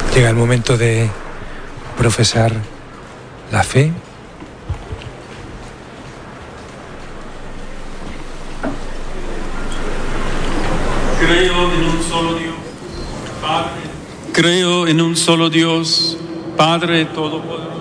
Llega el momento de profesar la fe. Creo en un solo Dios, Padre. Creo en un solo Dios, Padre Todopoderoso,